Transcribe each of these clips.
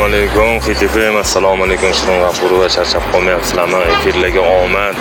alaykum, Xitifim, assalomu alaykum, Shirin G'afur va charchab qolmayapsizlarmi? Efirlarga omad.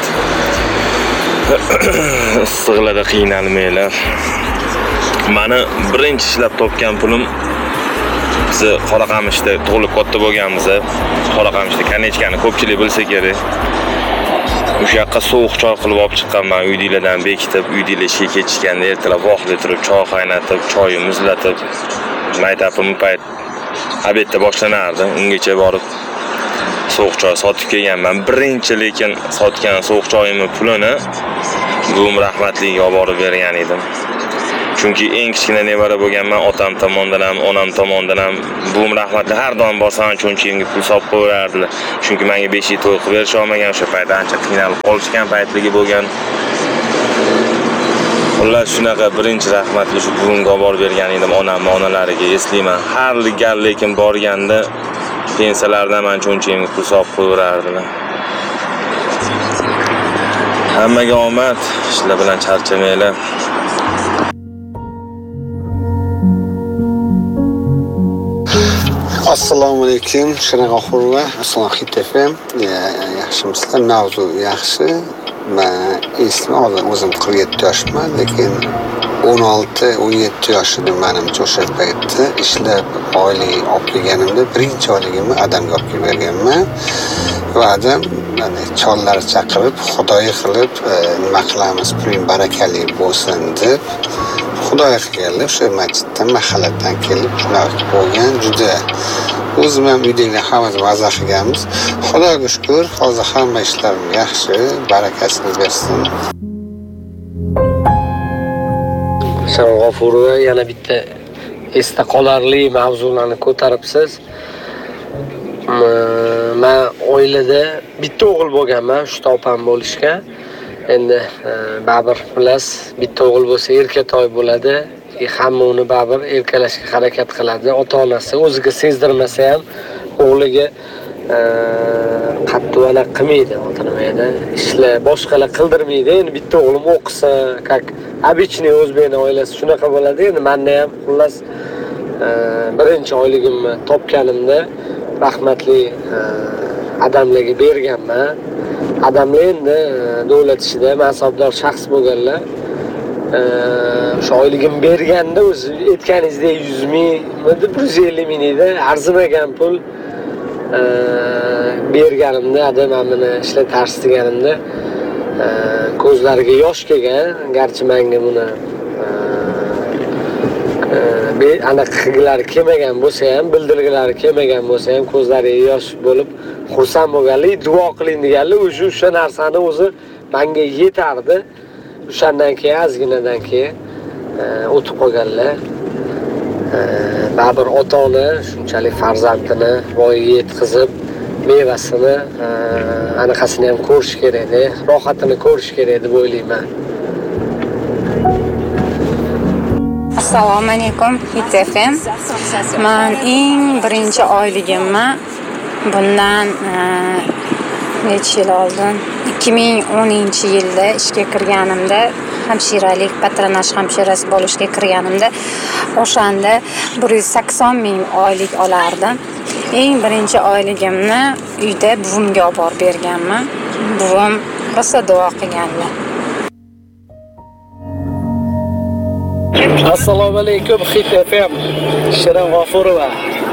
Issiqlarda qiynalmanglar. Mani birinchi ishlab topgan pulim biz Qoraqamishda tug'ilib katta bo'lganmiz. Qoraqamishda Kanechkani ko'pchilik bilsa kerak. O'sha yoqqa sovuq choy qilib olib chiqqanman, uydilardan bekitib, uydilar ishga ketishganda ertalab vaqtida turib choy qaynatib, choyni muzlatib, maytapim payt obedda boshlanardi. Ungacha borib sovuq choy sotib kelganman. Birinchi lekin sotgan sovuq choyimni pulini buvim rahmatliga olib borib bergan edim. Chunki eng kichkina nevara bo'lganman, otam tomonidan ham, onam tomonidan ham buvim rahmatli har doim borsam cho'nchimga pul solib qo'yardilar. Chunki menga 5 yil to'y qilib berish olmagan, o'sha paytda ancha qiynalib qolishgan paytligi bo'lgan. Xullas shunaqa birinchi rahmatli shu buvimga olib borib bergan edim, onamni onalariga eslayman. Har gal lekin borganda pensiyalardan men cho'nchimga pul solib qo'yardilar. Hammaga omad, ishlar bilan charchamanglar. Assalomu alaykum, Shirin G'afur va Aslan Xitifim. Yaxshimisizlar? Mavzu yaxshi. Men hozir o'zim 47 yoshman, lekin 16-17 yosh edim menimcha o'sha paytda ishlab oylik olib kelganimda birinchi oyligimni adamga olib kelib berganman. Va adam chollar chaqirib, xudoyi qilib nima qilamiz, puling barakali bo'lsin deb xudoyi qilganlar. O'sha masjiddan, mahalladan kelib shunaqa bo'lgan. Juda o'zim ham uydagilar hammamiz maza qilganmiz. Xudoga shukr, hozir hamma ishlarim yaxshi, barakasini bersin. Shirin G'afurova yana bitta esda qolarli mavzularni ko'taribsiz. Men oilada bitta o'g'il bo'lganman, 3 ta opam bo'lishgan. Endi baribir bilasiz, bitta o'g'il bo'lsa erkatoy bo'ladi. Hamma uni baribir erkalashga harakat qiladi. Ota-onasi o'ziga sezdirmasa ham o'g'liga qattiqona qilmaydi, o'tirmaydi. Ishlar boshqalar qildirmaydi. Endi bitta o'g'lim o'qisa, как обычный o'zbekning oilasi shunaqa bo'ladi. Endi menda ham xullas birinchi oyligimni topganimda rahmatli adamlarga berganman. Adamlar endi davlat ishida mansabdor shaxs bo'lganlar. O'sha oyligim berganda o'zi aytganingizdek 100 ming, 150 ming edi, arzimagan pul berganimda adam meni ishlar tarsiganimda ko'zlariga yosh kelgan. Garchi menga buni aniq qilgilari kelmagan bo'lsa ham, bildirgilari kelmagan bo'lsa ham ko'zlariga yosh bo'lib xursand bo'lganlar, duo qiling deganlar. O'sha narsani o'zi menga yetardi. O'shandan keyin ozginadan keyin o'tib qolganlar. Baribir ota-ona shunchalik farzandini voyaga yetkazib, mevasini anaqasini ham ko'rish kerak-da, rohatini ko'rish kerak deb o'ylayman. Assalomu alaykum, Xitifim. Men eng birinchi oyligimni bundan necha yil oldin 2010-yilda ishga kirganimda, hamshiralik, patronaj hamshirasi bo'lishga kirganimda, o'shanda 180 ming oylik olardim. Eng birinchi oyligimni uyda buvimga olib borib berganman. Buvim rosa duo qilganlar. Assalomu alaykum, Xitifim, Shirin G'afurova.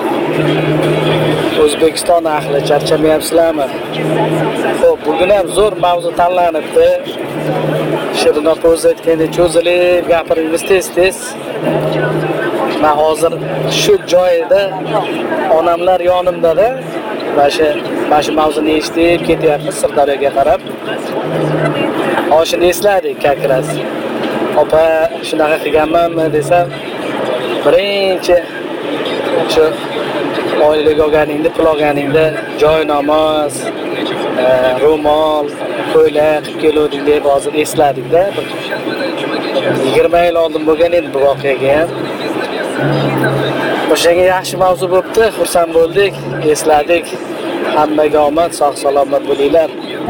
O'zbekiston ahli charchamayapsizlarmi? Xo'p, bugun ham zo'r mavzu tanlanibdi. Shirin opa o'zi aytgandek cho'zilib gapiringiz tez-tez. Men hozir shu joyda onamlar yonimda-da. Mana shu mavzuni eshitib ketyapmiz Sirdaryoga qarab. Oshini esladik kakras. Opa shunaqa qilganmanmi desam, birinchi shu oilaga olganingda, pul olganingda joy namoz, ro'mol, ko'ylak qilib keluvding deb hozir esladik-da. 20 yil oldin bo'lgan edi bu voqeaga ham. O'shanga yaxshi mavzu bo'pti, xursand bo'ldik, esladik. Hammaga omad, sog' salomat bo'linglar.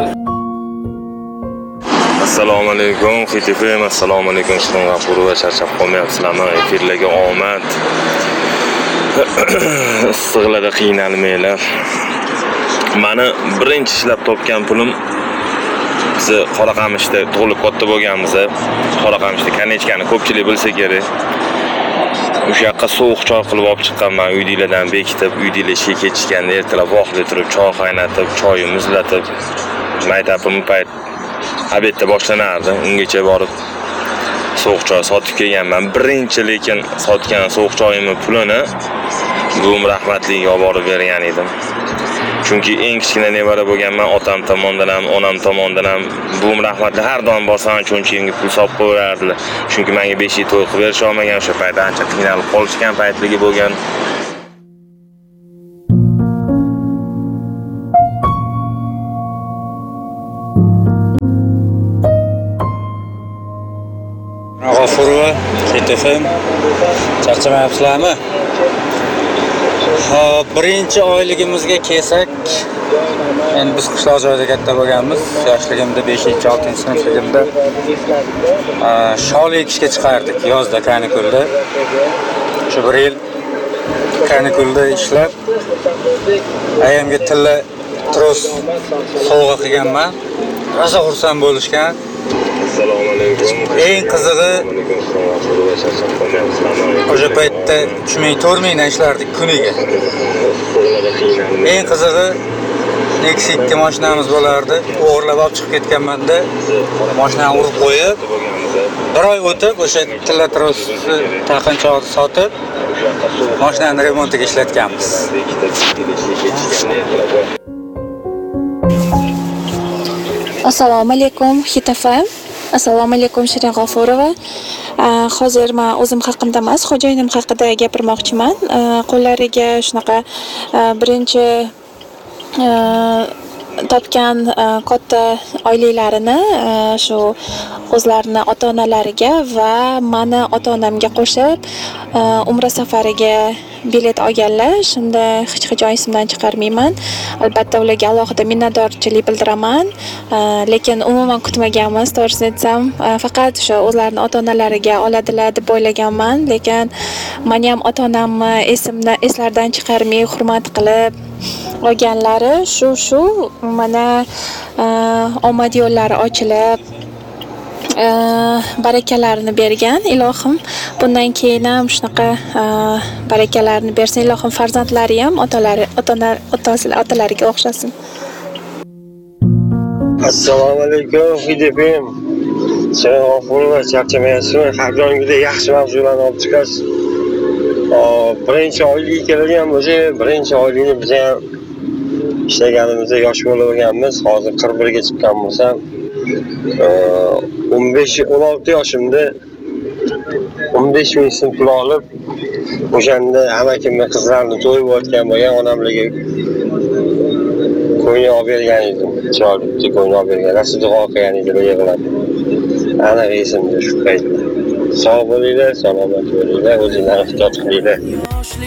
Assalomu alaykum, Xitifim, assalomu alaykum, Shirin G'afur va charchab qolmayapsizlarmi? Efirlarga omad. issiqlarda qiynalmanglar. Mani birinchi ishlab topgan pulim biz Qoraqamishda tug'ilib katta bo'lganmiz. Qoraqamishda kanechkani ko'pchilik bilsa kerak. O'sha yoqqa sovuq choy qilib olib chiqqanman, uydagilardan bekitib, uydagilar ishga ketishganda ertalab vaqtli turib choy qaynatib, choyni muzlatib, maytapim payt obedda boshlanardi. Ungacha borib sovuq choy sotib kelganman. Birinchi lekin sotgan sovuq choyimni pulini buvim rahmatliga olib borib bergan edim. Chunki eng kichkina nevara bo'lganman, otam tomonidan ham, onam tomonidan ham buvim rahmatli har doim borsam cho'nchigimga pul solib qo'yardilar. Chunki menga 5 yil to'y qilib berish olmagan, o'sha paytda ancha qiynalib qolishgan paytligi bo'lgan. G'ofurova, KTFM. Charchamayapsizlarmi? Hop, birinchi oyligimizga kelsak, endi biz qishloq joyda katta bo'lganmiz. Yoshligimda 5-6 sinfligimda shol ekishga chiqardik yozda kanikulda. Shu bir yil kanikulda ishlab, ayamga tilla tros sovg'a qilganman. Rosa xursand bo'lishgan. Assalomu alaykum. Eng qizig'i o'sha paytda 3000-4000 dan ishlardik kuniga. Eng qizig'i Nexus 2 mashinamiz bo'lardi. O'g'irlab olib chiqib ketganmanda mashinani urib qo'yib, bir oy o'tib o'sha tilla trosni taqinchoqni sotib mashinani remontiga ishlatganmiz. Assalomu alaykum KTFM. Assalomu alaykum Shirin G'ofurova. Hozir men o'zim haqimda emas, xo'jayinim haqida gapirmoqchiman. Qo'llariga shunaqa birinchi topgan katta oyliklarini shu o'zlarini ota-onalariga va meni ota-onamga qo'shib umra safariga bilet olganlar. Shunda hech qachon esimdan chiqarmayman. Albatta ularga alohida minnatdorchilik bildiraman. Lekin umuman kutmaganmiz, to'g'risini aytsam, faqat o'sha o'zlarini ota-onalariga oladilar deb o'ylaganman, lekin meni ham ota-onamni eslardan chiqarmay hurmat qilib olganlari shu mana omad yo'llari ochilib barakalarini bergan. Ilohim bundan keyin ham shunaqa barakalarini bersin. Ilohim farzandlari ham otalariga o'xshasin. Assalomu alaykum KTFM. Shirin G'ofurova, charchamayapsizmi? Har doimgidek yaxshi mavzularni olib chiqasiz. Birinchi oylik keladigan bo'lsa, birinchi oylikni biz ham ishlaganimizda yosh bo'lganmiz. Hozir 41 ga chiqqan bo'lsam, 16 yoshimda 15 ming so'm pul olib, o'shanda amakimning qizlarini to'yib o'tgan bo'lgan onamlarga ko'yni olib bergan edim. Chiroyli ko'yni olib bergan. Rasul duo qilgan edi yig'lab. Ana esimda shu paytda. Sog' bo'linglar, salomat bo'linglar, o'zinglarni ehtiyot qilinglar.